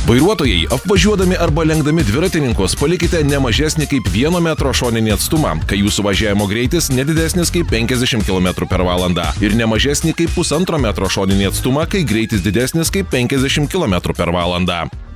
Vairuotojai, apvažiuodami arba lenkdami dviratininkus, palikite ne mažesnį kaip 1 metro šoninį atstumą, kai jūsų važiavimo greitis nedidesnis kaip 50 km/h ir ne mažesnį kaip 1,5 metro šoninį atstumą, kai greitis didesnis kaip 50 km/h.